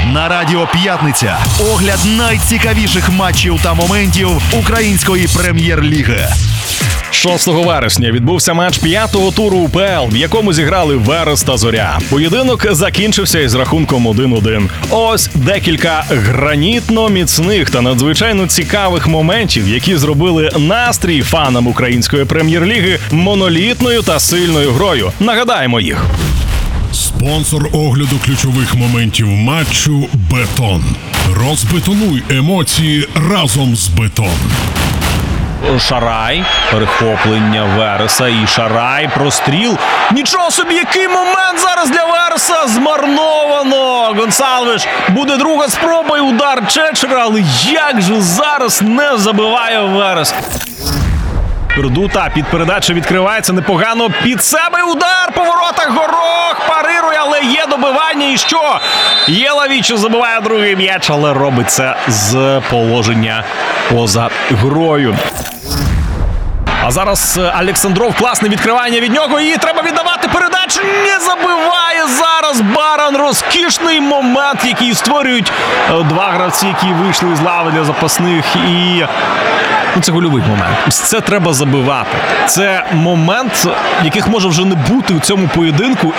На Радіо П'ятниця. Огляд найцікавіших матчів та моментів української прем'єр-ліги. 6 вересня відбувся матч 5-го туру УПЛ, в якому зіграли Верес та Зоря. Поєдинок закінчився із рахунком 1-1. Ось декілька гранітно міцних та надзвичайно цікавих моментів, які зробили настрій фанам української прем'єр-ліги монолітною та сильною грою. Нагадаємо їх. Спонсор огляду ключових моментів матчу «Бетон». Розбетонуй емоції разом з «Бетон». Шарай, перехоплення Вереса і Шарай, простріл. Нічого собі, який момент зараз для Вереса! Змарновано! Гонсалвеш, буде друга спроба і удар Чечера, але як же зараз не забиває Верес? Пердута під передачу відкривається непогано, під себе удар по воротах, Горох парирує, але є добивання і що? Єлавічо забиває другий м'яч, але робить це з положення поза грою. А зараз Олександров, класне відкривання від нього, і треба віддавати передачу, не забиває зараз Баран. Розкішний момент, який створюють два гравці, які вийшли з лави для запасних, і це гольовий момент. Це треба забивати. Це момент, яких може вже не бути у цьому поєдинку.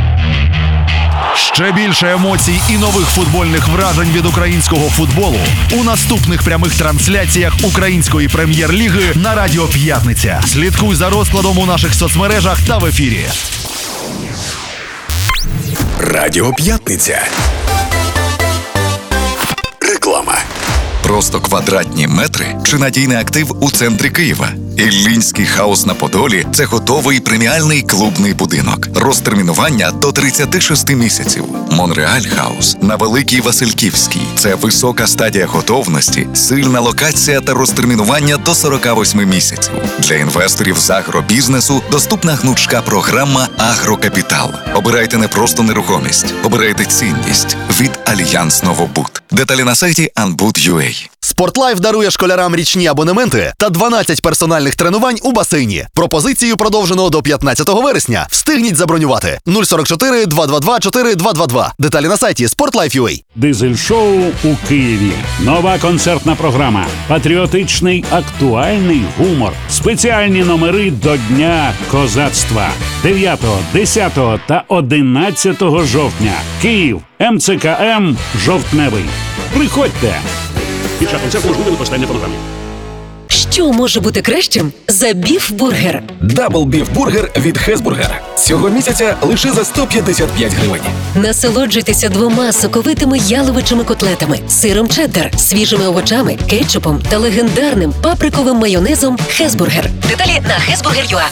Ще більше емоцій і нових футбольних вражень від українського футболу у наступних прямих трансляціях української прем'єр-ліги на Радіо П'ятниця. Слідкуй за розкладом у наших соцмережах та в ефірі. Радіо П'ятниця. Реклама. Просто квадратні метри чи надійний актив у центрі Києва? Іллінський хаус на Подолі – це готовий преміальний клубний будинок. Розтермінування до 36 місяців. Монреаль хаус на Великій Васильківській – це висока стадія готовності, сильна локація та розтермінування до 48 місяців. Для інвесторів з агробізнесу доступна гнучка програма «Агрокапітал». Обирайте не просто нерухомість, обирайте цінність від Альянс Новобуд. Деталі на сайті Anbud.ua. Спортлайф дарує школярам річні абонементи та 12 персональних тренувань у басейні. Пропозицію продовжено до 15 вересня. Встигніть забронювати. 044 222 4222. Деталі на сайті Sportlife.ua. Дизель-шоу у Києві. Нова концертна програма. Патріотичний актуальний гумор. Спеціальні номери до Дня козацтва. 9, 10 та 11 жовтня. Київ. МЦКМ «Жовтневий». Приходьте! Під час концерту може бути використання фонограми. Що може бути кращим за біф-бургер? Дабл біф-бургер від Хезбургер. Цього місяця лише за 155 гривень. Насолоджуйтеся двома соковитими яловичими котлетами, сиром чеддер, свіжими овочами, кетчупом та легендарним паприковим майонезом Хезбургер. Деталі на hesburger.ua.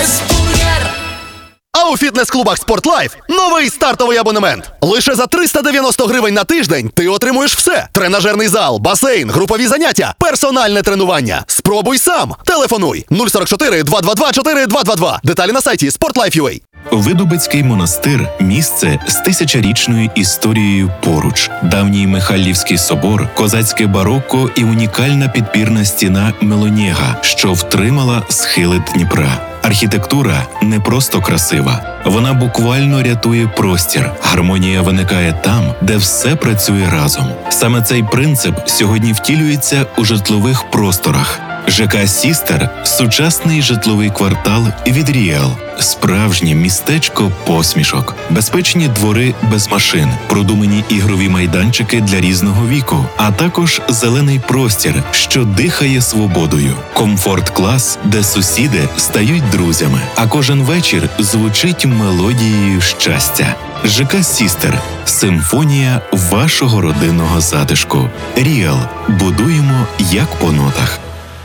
А у фітнес-клубах «Спортлайф» новий стартовий абонемент. Лише за 390 гривень на тиждень ти отримуєш все. Тренажерний зал, басейн, групові заняття, персональне тренування. Спробуй сам. Телефонуй 044 222 4222. Деталі на сайті Sportlife.ua. Видубицький монастир – місце з тисячорічною історією поруч. Давній Михайлівський собор, козацьке барокко і унікальна підпірна стіна Мелонєга, що втримала схили Дніпра. Архітектура не просто красива, вона буквально рятує простір. Гармонія виникає там, де все працює разом. Саме цей принцип сьогодні втілюється у житлових просторах. ЖК «Сістер» – сучасний житловий квартал від Ріел. Справжнє містечко посмішок. Безпечні двори без машин, продумані ігрові майданчики для різного віку, а також зелений простір, що дихає свободою. Комфорт-клас, де сусіди стають друзями, а кожен вечір звучить мелодією щастя. ЖК «Сістер» – симфонія вашого родинного затишку. Ріел. Будуємо як по нотах.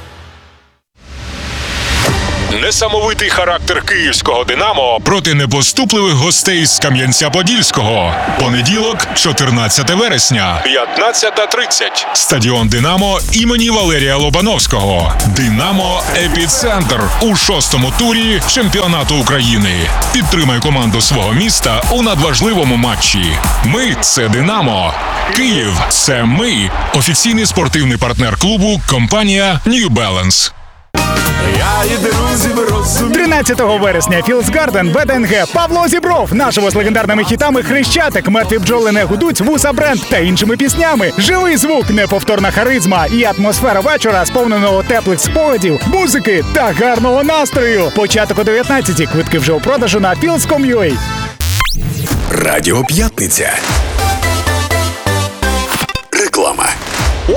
Несамовитий характер київського «Динамо» проти непоступливих гостей з Кам'янця-Подільського. Понеділок, 14 вересня, 15:30. Стадіон «Динамо» імені Валерія Лобановського. «Динамо» – епіцентр у 6-му турі чемпіонату України. Підтримай команду свого міста у надважливому матчі. Ми – це «Динамо». Київ – це ми. Офіційний спортивний партнер клубу – компанія New Balance. Я і друзі ви розумієте. 13 вересня Філдс Гарден, ВДНГ, Павло Зібров, наживо з легендарними хітами «Хрещатик», «Мертві бджоли не гудуть», «Вуса Бренд» та іншими піснями. Живий звук, неповторна харизма і атмосфера вечора, сповненого теплих спогадів, музики та гарного настрою. Початок о 19-й. Квитки вже у продажу на Fields.com.ua. Радіо П'ятниця.